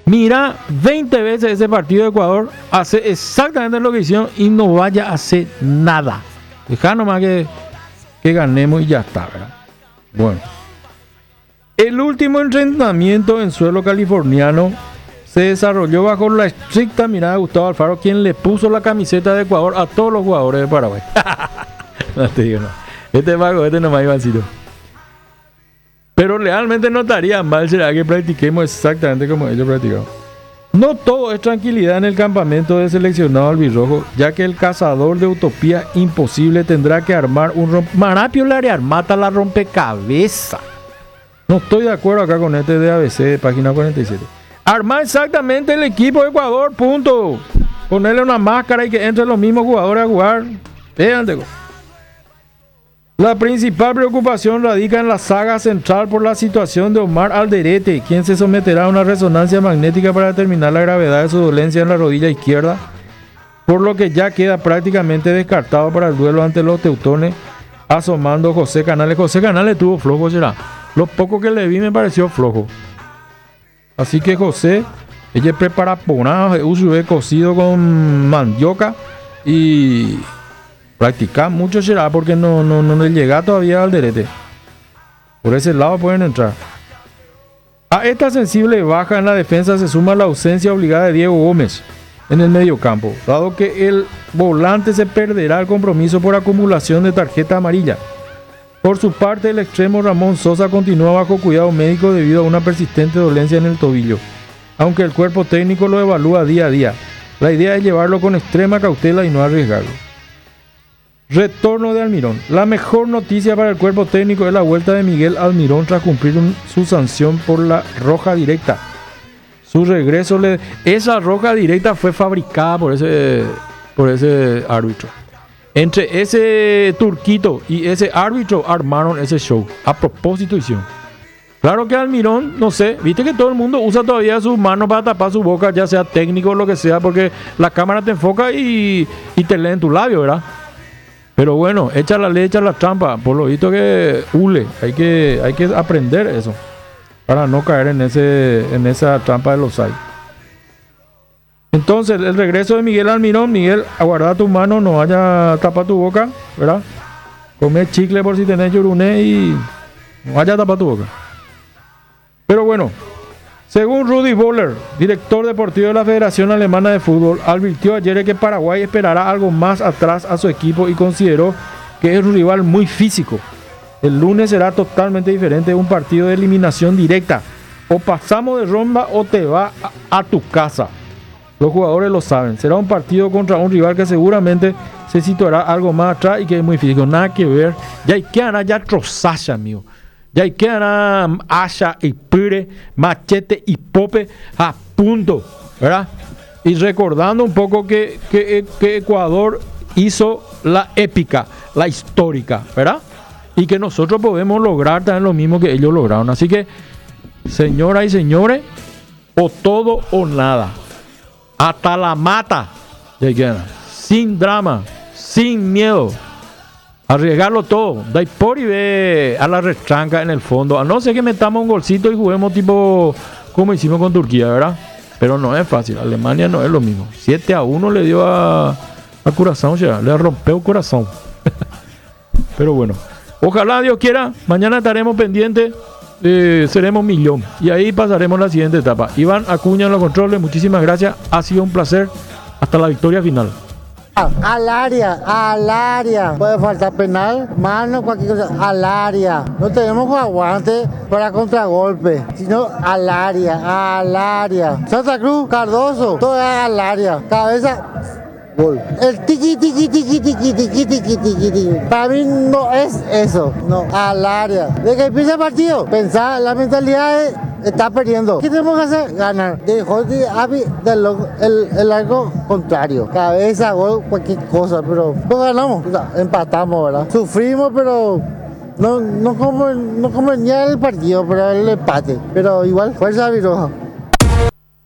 Mira 20 veces ese partido de Ecuador, hace exactamente lo que hicieron y no vaya a hacer nada. Deja nomás que ganemos y ya está, ¿verdad? Bueno. El último entrenamiento en suelo californiano se desarrolló bajo la estricta mirada de Gustavo Alfaro, quien le puso la camiseta de Ecuador a todos los jugadores de Paraguay. No te digo, no. Este vago, este nomás Ivancito. Pero realmente no estaría mal será que practiquemos exactamente como ellos practicaron. No todo es tranquilidad en el campamento de seleccionado albirrojo, ya que el cazador de utopía imposible tendrá que armar un Marapio Larear mata la rompecabezas. No estoy de acuerdo acá con este de ABC de página 47. Armar exactamente el equipo de Ecuador, punto. Ponerle una máscara y que entren los mismos jugadores a jugar. Fíjate. La principal preocupación radica en la saga central por la situación de Omar Alderete, quien se someterá a una resonancia magnética para determinar la gravedad de su dolencia en la rodilla izquierda, por lo que ya queda prácticamente descartado para el duelo ante los teutones, asomando José Canales. José Canales tuvo flojo, será. Lo poco que le vi me pareció flojo. Así que José, ella prepara ponado, uso cocido con mandioca y practicar mucho será porque no le llega todavía al derete. Por ese lado pueden entrar. A esta sensible baja en la defensa se suma la ausencia obligada de Diego Gómez en el mediocampo, dado que el volante se perderá el compromiso por acumulación de tarjeta amarilla. Por su parte, el extremo Ramón Sosa continúa bajo cuidado médico debido a una persistente dolencia en el tobillo, aunque el cuerpo técnico lo evalúa día a día. La idea es llevarlo con extrema cautela y no arriesgarlo. Retorno de Almirón. La mejor noticia para el cuerpo técnico es la vuelta de Miguel Almirón tras cumplir su sanción por la roja directa. Su regreso, esa roja directa fue fabricada por ese árbitro. Entre ese turquito y ese árbitro armaron ese show. A propósito hicieron. Claro que Almirón, no sé, viste que todo el mundo usa todavía sus manos para tapar su boca, ya sea técnico o lo que sea, porque la cámara te enfoca y te lee en tu labio, ¿verdad? Pero bueno, echa la ley, echa la trampa. Por lo visto que hay que aprender eso para no caer en esa trampa de los hay. Entonces, el regreso de Miguel Almirón. Miguel, aguarda tu mano, no vaya a tapar tu boca, ¿verdad? Come chicle por si tenés yuruné y no vaya a tapar tu boca. Pero bueno, según Rudi Völler, director deportivo de la Federación Alemana de Fútbol, advirtió ayer que Paraguay esperará algo más atrás a su equipo y consideró que es un rival muy físico. El lunes será totalmente diferente, un partido de eliminación directa. O pasamos de ronda o te va a tu casa. Los jugadores lo saben. Será un partido contra un rival que seguramente se situará algo más atrás y que es muy físico. Nada que ver. Ya hay que ganar ya trozacha, amigo. Ya hay que ganar hacha y pire, machete y pope a punto, ¿verdad? Y recordando un poco que Ecuador hizo la épica, la histórica, ¿verdad? Y que nosotros podemos lograr también lo mismo que ellos lograron. Así que, señoras y señores, o todo o nada. Hasta la mata. Ya hay que ganar. Sin drama, sin miedo. Arriesgarlo todo. Da por y ve a la retranca en el fondo. A no ser que metamos un golcito y juguemos tipo como hicimos con Turquía, ¿verdad? Pero no es fácil. Alemania no es lo mismo. 7-1 le dio a Curazao, ya. Le rompió el corazón. Pero bueno. Ojalá Dios quiera. Mañana estaremos pendientes. Seremos 1.000.000. Y ahí pasaremos la siguiente etapa. Iván Acuña en los controles. Muchísimas gracias. Ha sido un placer. Hasta la victoria final. Al área. Puede faltar penal, mano, cualquier cosa. Al área. No tenemos aguante para contragolpe, sino al área. Santa Cruz, Cardoso, todo es al área. Cabeza, gol. El tiqui. Para mí no es eso. No, al área. De que empiece el partido, pensar, la mentalidad es. Está perdiendo. ¿Qué tenemos que hacer? Ganar. Dejó de el algo contrario. Cabeza, gol, cualquier cosa, pero no ganamos. O sea, empatamos, ¿verdad? Sufrimos, pero no como ni el partido, pero el empate. Pero igual, fuerza Viroja.